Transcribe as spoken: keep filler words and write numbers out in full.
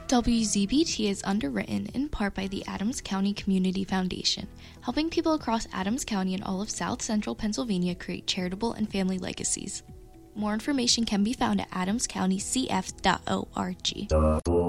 W Z B T is underwritten in part by the Adams County Community Foundation, helping people across Adams County and all of South Central Pennsylvania create charitable and family legacies. More information can be found at adams county c f dot org.